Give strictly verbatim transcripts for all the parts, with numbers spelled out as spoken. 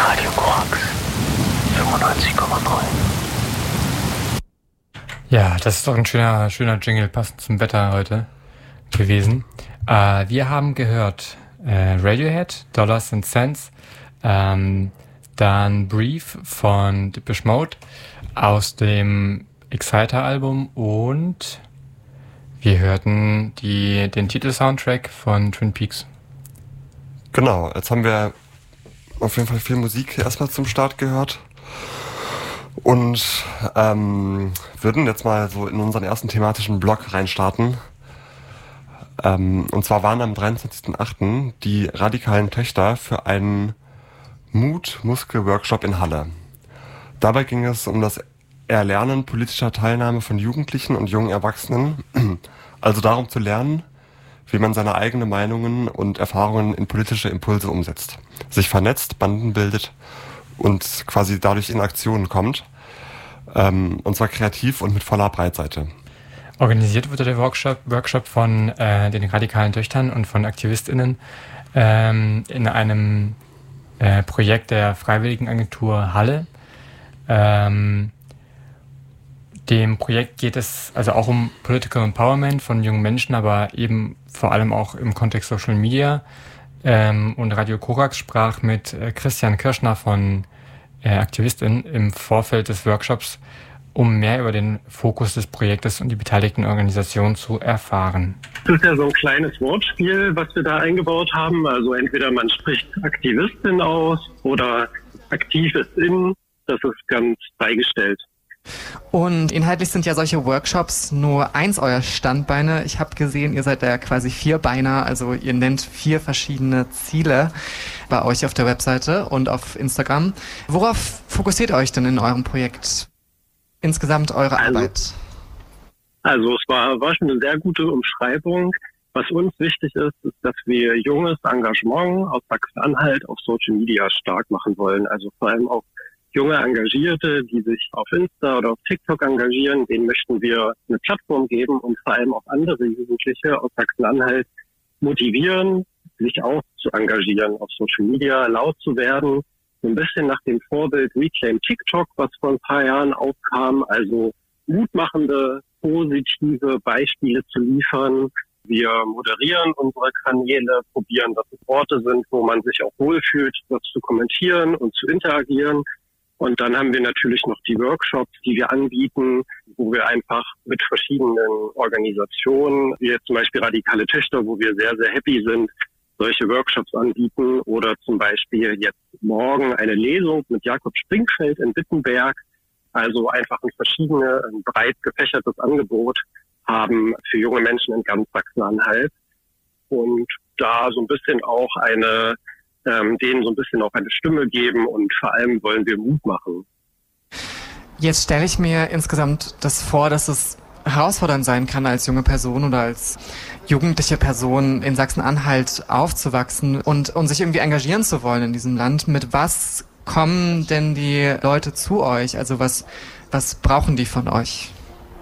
Radio Korax fünfundneunzig Komma neun. Ja, das ist doch ein schöner, schöner Jingle, passend zum Wetter heute gewesen. Äh, wir haben gehört äh, Radiohead, Dollars and Cents, ähm, dann Brief von Depeche Mode aus dem Exciter-Album und wir hörten die, den Titelsoundtrack von Twin Peaks. Genau, jetzt haben wir auf jeden Fall viel Musik erstmal zum Start gehört und ähm, würden jetzt mal so in unseren ersten thematischen Block reinstarten. Ähm, und zwar waren am dreiundzwanzigsten achten die radikalen Töchter für einen Mut-Muskel-Workshop in Halle. Dabei ging es um das Erlernen politischer Teilnahme von Jugendlichen und jungen Erwachsenen, also darum zu lernen, wie man seine eigenen Meinungen und Erfahrungen in politische Impulse umsetzt, sich vernetzt, Banden bildet und quasi dadurch in Aktionen kommt, ähm, und zwar kreativ und mit voller Breitseite. Organisiert wurde der Workshop, Workshop von äh, den radikalen Töchtern und von AktivistInnen ähm, in einem äh, Projekt der Freiwilligenagentur Halle. Ähm, dem Projekt geht es also auch um Political Empowerment von jungen Menschen, aber eben vor allem auch im Kontext Social Media. Ähm, und Radio Korax sprach mit äh, Christian Kirschner von äh, AktivistInnen im Vorfeld des Workshops, um mehr über den Fokus des Projektes und die beteiligten Organisationen zu erfahren. Das ist ja so ein kleines Wortspiel, was wir da eingebaut haben. Also entweder man spricht Aktivistin aus oder Aktivistin. Das ist ganz freigestellt. Und inhaltlich sind ja solche Workshops nur eins eurer Standbeine. Ich habe gesehen, ihr seid ja quasi Vierbeiner, also ihr nennt vier verschiedene Ziele bei euch auf der Webseite und auf Instagram. Worauf fokussiert ihr euch denn in eurem Projekt? Insgesamt eure also, Arbeit? Also es war, war schon eine sehr gute Umschreibung. Was uns wichtig ist, ist, dass wir junges Engagement aus Sachsen-Anhalt auf Social Media stark machen wollen. Also vor allem auch junge Engagierte, die sich auf Insta oder auf TikTok engagieren, denen möchten wir eine Plattform geben und vor allem auch andere Jugendliche aus Sachsen-Anhalt motivieren, sich auch zu engagieren, auf Social Media laut zu werden. So ein bisschen nach dem Vorbild Reclaim TikTok, was vor ein paar Jahren aufkam, also mutmachende, positive Beispiele zu liefern. Wir moderieren unsere Kanäle, probieren, dass es Orte sind, wo man sich auch wohlfühlt, das zu kommentieren und zu interagieren. Und dann haben wir natürlich noch die Workshops, die wir anbieten, wo wir einfach mit verschiedenen Organisationen, wie jetzt zum Beispiel Radikale Töchter, wo wir sehr, sehr happy sind, solche Workshops anbieten. Oder zum Beispiel jetzt morgen eine Lesung mit Jakob Springfeld in Wittenberg. Also einfach ein verschiedene, ein breit gefächertes Angebot haben für junge Menschen in ganz Sachsen-Anhalt. Und da so ein bisschen auch eine Ähm, denen so ein bisschen auch eine Stimme geben und vor allem wollen wir Mut machen. Jetzt stelle ich mir insgesamt das vor, dass es herausfordernd sein kann, als junge Person oder als jugendliche Person in Sachsen-Anhalt aufzuwachsen und, und sich irgendwie engagieren zu wollen in diesem Land. Mit was kommen denn die Leute zu euch? Also was, was brauchen die von euch?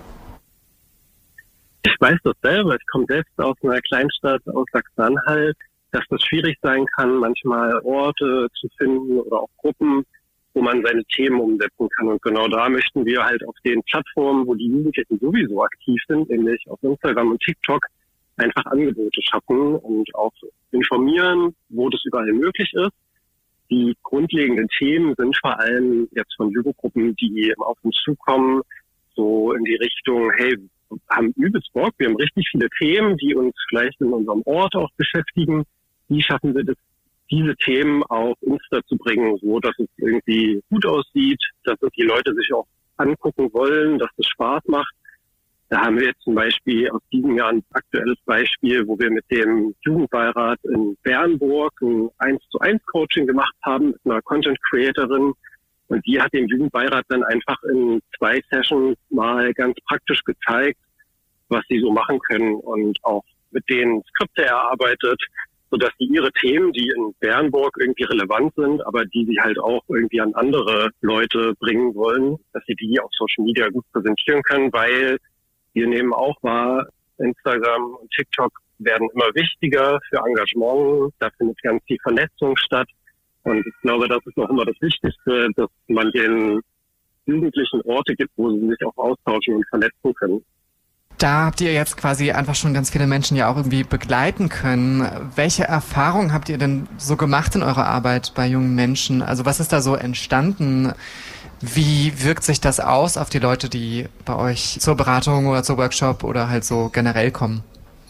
Ich weiß das selber. Ich komme selbst aus einer Kleinstadt aus Sachsen-Anhalt, dass das schwierig sein kann, manchmal Orte zu finden oder auch Gruppen, wo man seine Themen umsetzen kann. Und genau da möchten wir halt auf den Plattformen, wo die Jugendlichen sowieso aktiv sind, nämlich auf Instagram und TikTok, einfach Angebote schaffen und auch informieren, wo das überall möglich ist. Die grundlegenden Themen sind vor allem jetzt von Jugendgruppen, die auf uns zukommen, so in die Richtung, hey, wir haben übelst Bock, wir haben richtig viele Themen, die uns vielleicht in unserem Ort auch beschäftigen. Wie schaffen wir das, diese Themen auf Insta zu bringen, so dass es irgendwie gut aussieht, dass es die Leute sich auch angucken wollen, dass es Spaß macht. Da haben wir jetzt zum Beispiel aus diesem Jahr ein aktuelles Beispiel, wo wir mit dem Jugendbeirat in Bernburg ein eins zu eins Coaching gemacht haben mit einer Content-Creatorin. Und die hat dem Jugendbeirat dann einfach in zwei Sessions mal ganz praktisch gezeigt, was sie so machen können und auch mit denen Skripte erarbeitet, sodass sie ihre Themen, die in Bernburg irgendwie relevant sind, aber die sie halt auch irgendwie an andere Leute bringen wollen, dass sie die auf Social Media gut präsentieren können, weil wir nehmen auch wahr, Instagram und TikTok werden immer wichtiger für Engagement. Da findet ganz viel Vernetzung statt. Und ich glaube, das ist auch immer das Wichtigste, dass man den Jugendlichen Orte gibt, wo sie sich auch austauschen und vernetzen können. Da habt ihr jetzt quasi einfach schon ganz viele Menschen ja auch irgendwie begleiten können. Welche Erfahrungen habt ihr denn so gemacht in eurer Arbeit bei jungen Menschen? Also was ist da so entstanden? Wie wirkt sich das aus auf die Leute, die bei euch zur Beratung oder zur Workshop oder halt so generell kommen?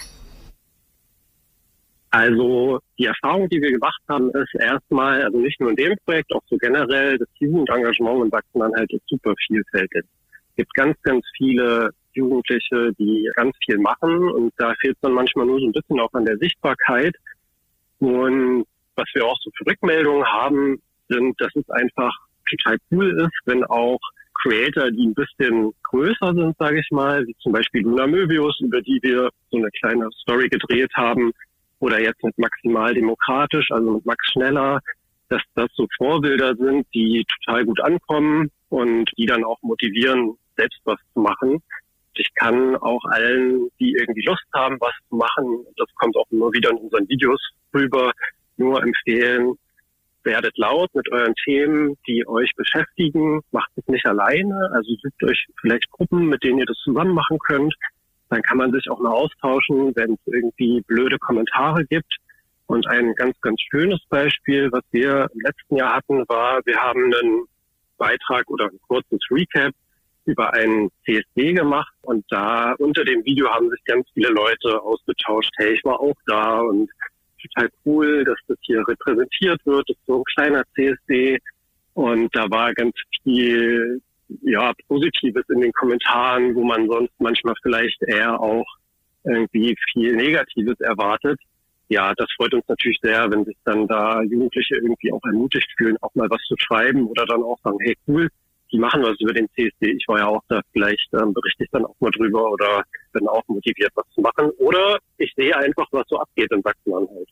Also die Erfahrung, die wir gemacht haben, ist erstmal, also nicht nur in dem Projekt, auch so generell, das Jugendengagement in Sachsen-Anhalt ist super vielfältig. Es gibt ganz, ganz viele Jugendliche, die ganz viel machen und da fehlt es dann manchmal nur so ein bisschen auch an der Sichtbarkeit. Und was wir auch so für Rückmeldungen haben, sind, dass es einfach total cool ist, wenn auch Creator, die ein bisschen größer sind, sage ich mal, wie zum Beispiel Luna Möbius, über die wir so eine kleine Story gedreht haben, oder jetzt mit Maximal Demokratisch, also mit Max Schneller, dass das so Vorbilder sind, die total gut ankommen und die dann auch motivieren, selbst was zu machen. Ich kann auch allen, die irgendwie Lust haben, was zu machen, das kommt auch immer wieder in unseren Videos rüber, nur empfehlen, werdet laut mit euren Themen, die euch beschäftigen, macht es nicht alleine, also sucht euch vielleicht Gruppen, mit denen ihr das zusammen machen könnt. Dann kann man sich auch mal austauschen, wenn es irgendwie blöde Kommentare gibt. Und ein ganz, ganz schönes Beispiel, was wir im letzten Jahr hatten, war, wir haben einen Beitrag oder ein kurzes Recap über einen C S D gemacht. Und da unter dem Video haben sich ganz viele Leute ausgetauscht. Hey, ich war auch da und total cool, dass das hier repräsentiert wird. Das ist so ein kleiner C S D. Und da war ganz viel ja, Positives in den Kommentaren, wo man sonst manchmal vielleicht eher auch irgendwie viel Negatives erwartet. Ja, das freut uns natürlich sehr, wenn sich dann da Jugendliche irgendwie auch ermutigt fühlen, auch mal was zu schreiben oder dann auch sagen, hey cool, die machen was über den C S D. Ich war ja auch da, vielleicht ähm, berichte ich dann auch mal drüber oder bin auch motiviert, was zu machen. Oder ich sehe einfach, was so abgeht in Sachsen-Anhalt.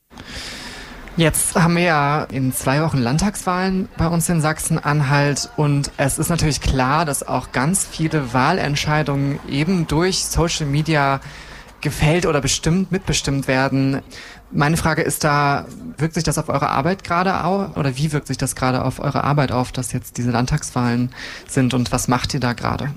Jetzt haben wir ja in zwei Wochen Landtagswahlen bei uns in Sachsen-Anhalt und es ist natürlich klar, dass auch ganz viele Wahlentscheidungen eben durch Social Media gefällt oder bestimmt, mitbestimmt werden. Meine Frage ist da, wirkt sich das auf eure Arbeit gerade auf oder wie wirkt sich das gerade auf eure Arbeit auf, dass jetzt diese Landtagswahlen sind und was macht ihr da gerade?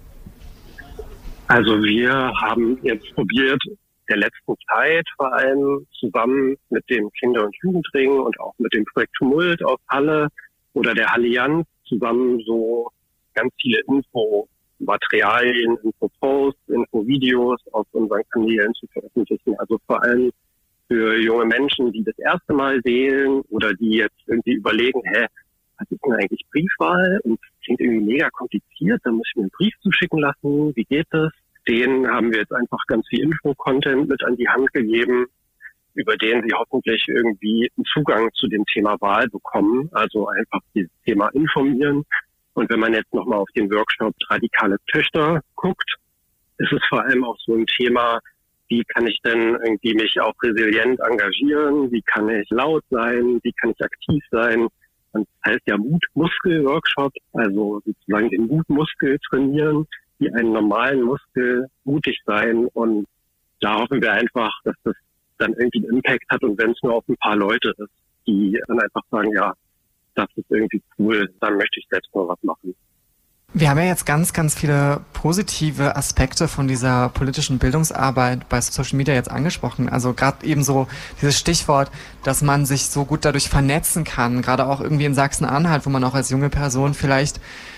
Also wir haben jetzt probiert, der letzten Zeit vor allem zusammen mit dem Kinder- und Jugendring und auch mit dem Projekt Tumult aus Halle oder der Allianz zusammen so ganz viele Infomaterialien, Infoposts, Infovideos auf unseren Kanälen zu veröffentlichen. Also vor allem für junge Menschen, die das erste Mal wählen oder die jetzt irgendwie überlegen, hä, was ist denn eigentlich Briefwahl? Und das klingt irgendwie mega kompliziert, da muss ich mir einen Brief zuschicken lassen, wie geht das? Denen haben wir jetzt einfach ganz viel Info-Content mit an die Hand gegeben, über den sie hoffentlich irgendwie einen Zugang zu dem Thema Wahl bekommen. Also einfach dieses Thema informieren. Und wenn man jetzt nochmal auf den Workshop Radikale Töchter guckt, ist es vor allem auch so ein Thema, wie kann ich denn irgendwie mich auch resilient engagieren? Wie kann ich laut sein? Wie kann ich aktiv sein? Und das heißt ja Mutmuskel-Workshop, also sozusagen den Mutmuskel trainieren, wie einen normalen Muskel mutig sein und da hoffen wir einfach, dass das dann irgendwie einen Impact hat und wenn es nur auf ein paar Leute ist, die dann einfach sagen, ja, das ist irgendwie cool, dann möchte ich selbst mal was machen. Wir haben ja jetzt ganz, ganz viele positive Aspekte von dieser politischen Bildungsarbeit bei Social Media jetzt angesprochen. Also gerade eben so dieses Stichwort, dass man sich so gut dadurch vernetzen kann, gerade auch irgendwie in Sachsen-Anhalt, wo man auch als junge Person vielleicht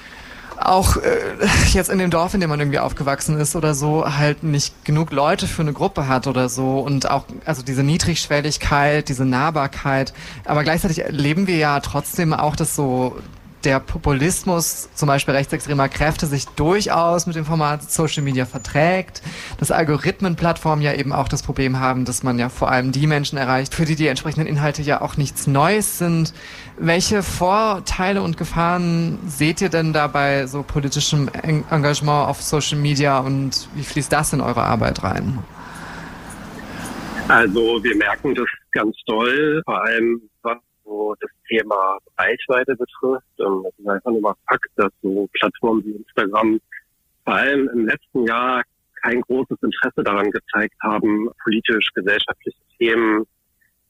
auch äh, jetzt in dem Dorf, in dem man irgendwie aufgewachsen ist oder so, halt nicht genug Leute für eine Gruppe hat oder so und auch also diese Niedrigschwelligkeit, diese Nahbarkeit, aber gleichzeitig erleben wir ja trotzdem auch, dass so der Populismus, zum Beispiel rechtsextremer Kräfte, sich durchaus mit dem Format Social Media verträgt, dass Algorithmenplattformen ja eben auch das Problem haben, dass man ja vor allem die Menschen erreicht, für die die entsprechenden Inhalte ja auch nichts Neues sind. Welche Vorteile und Gefahren seht ihr denn da bei so politischem Engagement auf Social Media und wie fließt das in eure Arbeit rein? Also wir merken das ganz doll, vor allem was so das Thema Reichweite betrifft. Es ist einfach nur mal Fakt, dass so Plattformen wie Instagram vor allem im letzten Jahr kein großes Interesse daran gezeigt haben, politisch-gesellschaftliche Themen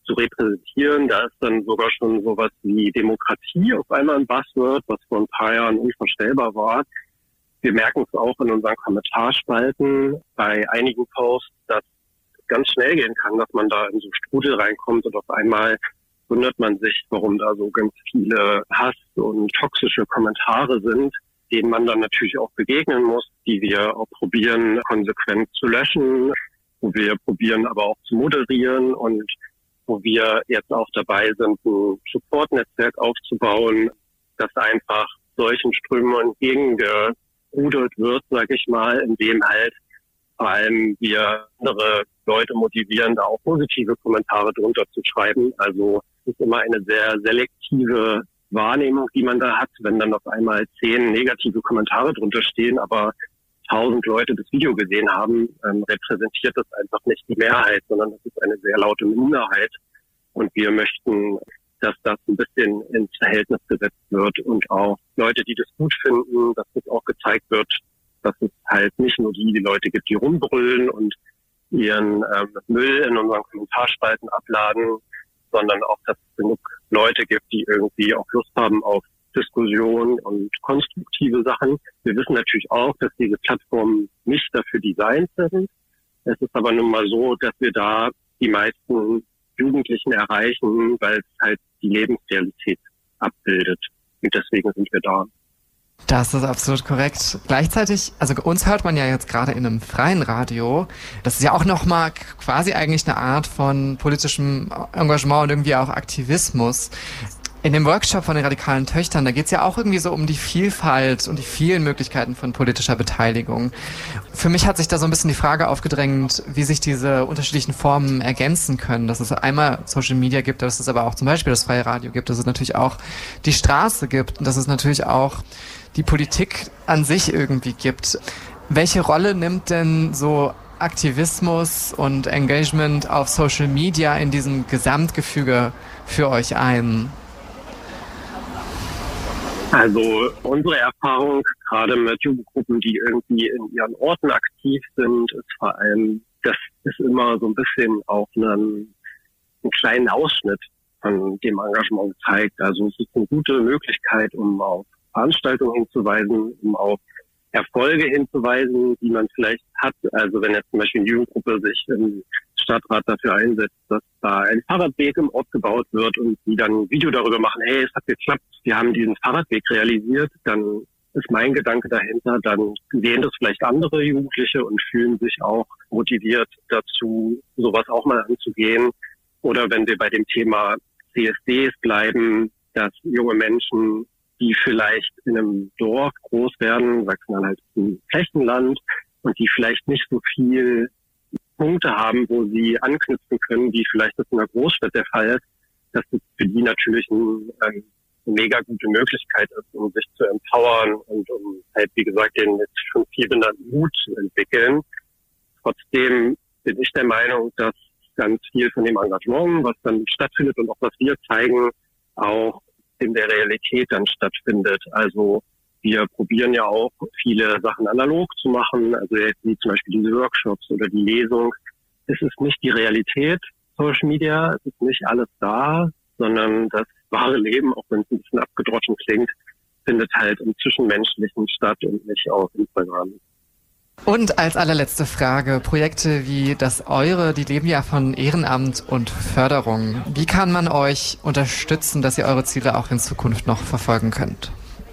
zu repräsentieren. Da ist dann sogar schon sowas wie Demokratie auf einmal ein Buzzword, was vor ein paar Jahren unvorstellbar war. Wir merken es auch in unseren Kommentarspalten bei einigen Posts, dass es ganz schnell gehen kann, dass man da in so Strudel reinkommt und auf einmal wundert man sich, warum da so ganz viele Hass- und toxische Kommentare sind, denen man dann natürlich auch begegnen muss, die wir auch probieren, konsequent zu löschen, wo wir probieren aber auch zu moderieren und wo wir jetzt auch dabei sind, ein Support-Netzwerk aufzubauen, das einfach solchen Strömungen entgegengerudert wird, sage ich mal, indem halt vor allem wir andere Leute motivieren, da auch positive Kommentare drunter zu schreiben. Also es ist immer eine sehr selektive Wahrnehmung, die man da hat, wenn dann auf einmal zehn negative Kommentare drunter stehen, aber tausend Leute das Video gesehen haben, ähm, repräsentiert das einfach nicht die Mehrheit, sondern das ist eine sehr laute Minderheit. Und wir möchten, dass das ein bisschen ins Verhältnis gesetzt wird und auch Leute, die das gut finden, dass das auch gezeigt wird, dass es halt nicht nur die, die Leute gibt, die rumbrüllen und ihren ähm, Müll in unseren Kommentarspalten abladen, sondern auch, dass es genug Leute gibt, die irgendwie auch Lust haben auf Diskussion und konstruktive Sachen. Wir wissen natürlich auch, dass diese Plattformen nicht dafür designt sind. Es ist aber nun mal so, dass wir da die meisten Jugendlichen erreichen, weil es halt die Lebensrealität abbildet. Und deswegen sind wir da. Das ist absolut korrekt. Gleichzeitig, also uns hört man ja jetzt gerade in einem freien Radio. Das ist ja auch nochmal quasi eigentlich eine Art von politischem Engagement und irgendwie auch Aktivismus. In dem Workshop von den radikalen Töchtern, da geht es ja auch irgendwie so um die Vielfalt und die vielen Möglichkeiten von politischer Beteiligung. Für mich hat sich da so ein bisschen die Frage aufgedrängt, wie sich diese unterschiedlichen Formen ergänzen können. Dass es einmal Social Media gibt, dass es aber auch zum Beispiel das freie Radio gibt, dass es natürlich auch die Straße gibt und dass es natürlich auch die Politik an sich irgendwie gibt. Welche Rolle nimmt denn so Aktivismus und Engagement auf Social Media in diesem Gesamtgefüge für euch ein? Also unsere Erfahrung, gerade mit Jugendgruppen, die irgendwie in ihren Orten aktiv sind, ist vor allem, das ist immer so ein bisschen auch einen, einen kleinen Ausschnitt von dem Engagement gezeigt. Also es ist eine gute Möglichkeit, um auf Veranstaltungen hinzuweisen, um auf Erfolge hinzuweisen, die man vielleicht hat. Also wenn jetzt zum Beispiel eine Jugendgruppe sich im Stadtrat dafür einsetzt, dass da ein Fahrradweg im Ort gebaut wird und die dann ein Video darüber machen, hey, es hat geklappt, wir haben diesen Fahrradweg realisiert, dann ist mein Gedanke dahinter, dann sehen das vielleicht andere Jugendliche und fühlen sich auch motiviert dazu, sowas auch mal anzugehen. Oder wenn wir bei dem Thema C S Ds bleiben, dass junge Menschen, die vielleicht in einem Dorf groß werden, Sachsen-Anhalt ist ein Flächenland und die vielleicht nicht so viel Punkte haben, wo sie anknüpfen können, wie vielleicht das in einer Großstadt der Fall ist, dass das für die natürlich ein, eine mega gute Möglichkeit ist, um sich zu empowern und um halt, wie gesagt, den jetzt schon viel benannten Mut zu entwickeln. Trotzdem bin ich der Meinung, dass ganz viel von dem Engagement, was dann stattfindet und auch was wir zeigen, auch in der Realität dann stattfindet. Also wir probieren ja auch viele Sachen analog zu machen, also wie zum Beispiel diese Workshops oder die Lesung. Es ist nicht die Realität, Social Media, es ist nicht alles da, sondern das wahre Leben, auch wenn es ein bisschen abgedroschen klingt, findet halt im Zwischenmenschlichen statt und nicht auf Instagram. Und als allerletzte Frage, Projekte wie das eure, die leben ja von Ehrenamt und Förderung. Wie kann man euch unterstützen, dass ihr eure Ziele auch in Zukunft noch verfolgen könnt?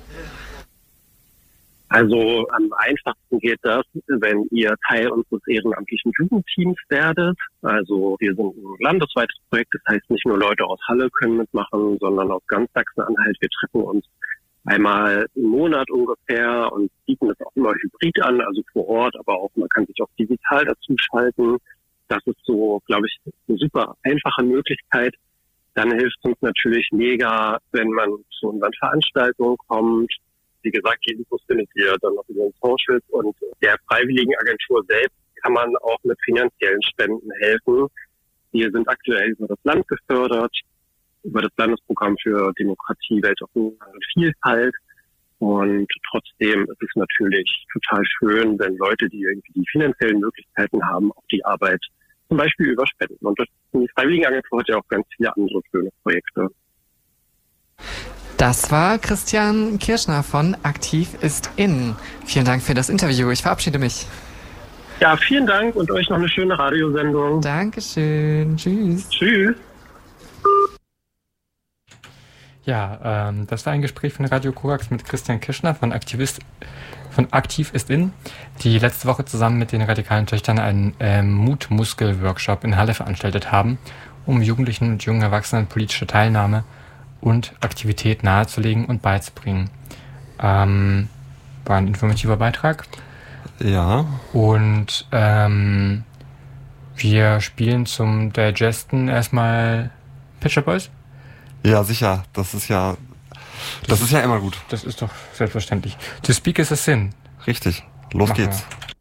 Also am einfachsten geht das, wenn ihr Teil unseres ehrenamtlichen Jugendteams werdet. Also wir sind ein landesweites Projekt, das heißt nicht nur Leute aus Halle können mitmachen, sondern aus ganz Sachsen-Anhalt. Wir treffen uns einmal im Monat ungefähr und bieten das auch immer hybrid an, also vor Ort, aber auch man kann sich auch digital dazu schalten. Das ist so, glaube ich, eine super einfache Möglichkeit. Dann hilft es uns natürlich mega, wenn man zu unseren Veranstaltungen kommt. Wie gesagt, die Infos findet ihr dann noch über den Socials und der Freiwilligenagentur selbst kann man auch mit finanziellen Spenden helfen. Wir sind aktuell über das Land gefördert, über das Landesprogramm für Demokratie, Weltoffenheit und Vielfalt. Und trotzdem ist es natürlich total schön, wenn Leute, die irgendwie die finanziellen Möglichkeiten haben, auch die Arbeit zum Beispiel über Spenden. Und das, die Freiwilligenagentur hat ja auch ganz viele andere schöne Projekte. Das war Christian Kirschner von Aktiv ist in. Vielen Dank für das Interview. Ich verabschiede mich. Ja, vielen Dank und euch noch eine schöne Radiosendung. Dankeschön. Tschüss. Tschüss. Ja, ähm, das war ein Gespräch von Radio Korax mit Christian Kirschner von Aktivist, von Aktiv ist in, die letzte Woche zusammen mit den radikalen Töchtern einen ähm, Mutmuskel-Workshop in Halle veranstaltet haben, um Jugendlichen und jungen Erwachsenen politische Teilnahme und Aktivität nahezulegen und beizubringen. Ähm, war ein informativer Beitrag. Ja. Und ähm, wir spielen zum Digesten erstmal Pet Shop Boys. Ja, sicher. Das ist ja, das, das ist ja immer gut. Das ist doch selbstverständlich. To speak is a sin. Richtig. Los Machen geht's. wir.